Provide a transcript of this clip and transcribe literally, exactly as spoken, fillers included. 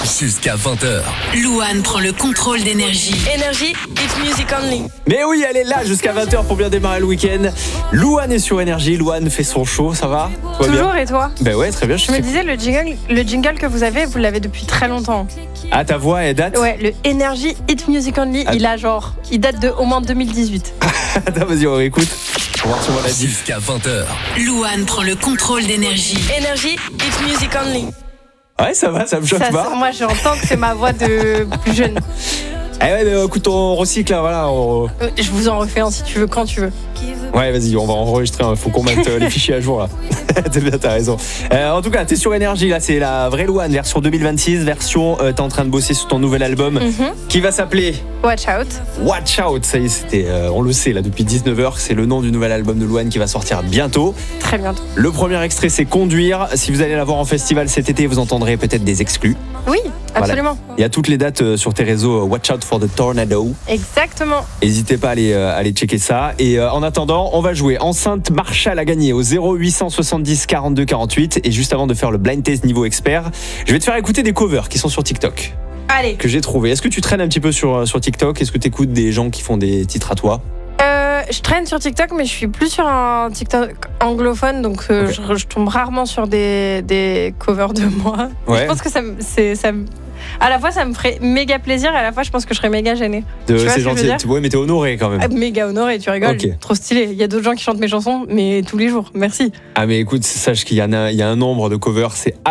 Jusqu'à vingt heures. Louane prend le contrôle d'énergie. Énergie, it's music only. Mais oui, elle est là jusqu'à vingt heures pour bien démarrer le week-end. Louane est sur Énergie, Louane fait son show, ça va? Tout va Toujours bien? et toi? Ben ouais, très bien. Je me disais, le jingle, le jingle que vous avez, vous l'avez depuis très longtemps. Ah, ta voix, elle date? Ouais, le Energy Hit Music Only, Ah. il a genre, il date de au moins deux mille dix-huit. Attends, vas-y, on réécoute. On va voir si on l'a dit. Jusqu'à vingt heures. Louane prend le contrôle d'énergie. Énergie, it's music only. Ouais, ça va, ça me choque Ça, pas. ça, moi, j'entends que c'est ma voix de plus jeune. Eh ouais, mais écoute, on recycle, là, voilà. on- Euh, Je vous en refais un si tu veux, quand tu veux. Ouais, vas-y, on va enregistrer. Il faut qu'on mette euh, les fichiers à jour, là. T'es bien, t'as raison. Euh, en tout cas, t'es sur Énergie, là. C'est la vraie Louane, version deux mille vingt-six. Version, euh, t'es en train de bosser sur ton nouvel album Mhm. qui va s'appeler Watch out. Watch Out. Ça y est, c'était, euh, on le sait, là, depuis dix-neuf heures. C'est le nom du nouvel album de Louane qui va sortir bientôt. Très bientôt. Le premier extrait, c'est Conduire. Si vous allez la voir en festival cet été, vous entendrez peut-être des exclus. Oui, absolument. Il y a toutes les dates euh, sur tes réseaux. euh, Watch Out for the Tornado. Exactement. N'hésitez pas à aller, euh, aller checker ça. Et euh, en attendant, on va jouer enceinte Marshall à gagner au zéro huit cent soixante-dix quarante-deux quarante-huit. Et juste avant de faire le blind test niveau expert, je vais te faire écouter des covers qui sont sur TikTok, Allez. que j'ai trouvé. Est-ce que tu traînes un petit peu sur, euh, sur TikTok? Est-ce que tu écoutes des gens qui font des titres à toi? Euh, je traîne sur TikTok, mais je suis plus sur un TikTok anglophone, donc euh, Ok. je, je tombe rarement sur des, des covers de moi. Ouais. Je pense que ça, me- c'est, ça me- à la fois ça me ferait méga plaisir, et à la fois je pense que je serais méga gênée. De- Tu vois C'est ce que je veux gentil. dire Tu- Ouais, mais t'es honoré quand même. Ah, méga honorée, tu rigoles. Ok. Trop stylé. Il y a d'autres gens qui chantent mes chansons, mais tous les jours. Merci. Ah, mais écoute, sache qu'il y en a, il y a un nombre de covers, c'est